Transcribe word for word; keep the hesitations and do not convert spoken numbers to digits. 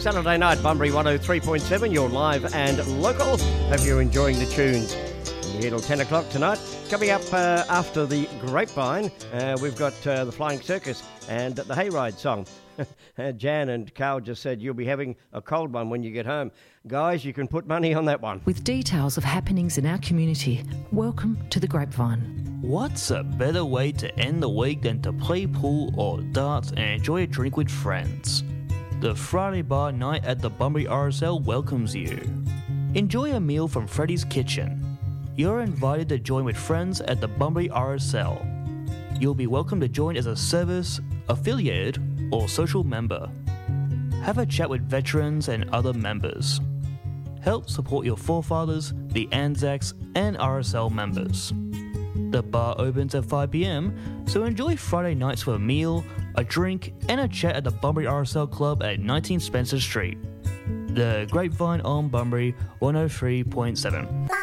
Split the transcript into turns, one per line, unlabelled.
Saturday night, Bunbury one oh three point seven, you're live and local. Hope you're enjoying the tunes. We're here till ten o'clock tonight. Coming up uh, after the Grapevine, uh, we've got uh, the Flying Circus and the Hayride song. Jan and Carl just said you'll be having a cold one when you get home. Guys, you can put money on that one.
With details of happenings in our community, welcome to the Grapevine.
What's a better way to end the week than to play pool or darts and enjoy a drink with friends? The Friday Bar Night at the Bunbury R S L welcomes you. Enjoy a meal from Freddy's Kitchen. You're invited to join with friends at the Bunbury R S L. You'll be welcome to join as a service, affiliated, or social member. Have a chat with veterans and other members. Help support your forefathers, the Anzacs, and R S L members. The bar opens at five p.m, so enjoy Friday nights with a meal, a drink, and a chat at the Bunbury R S L Club at nineteen Spencer Street. The Grapevine on Bunbury one oh three point seven.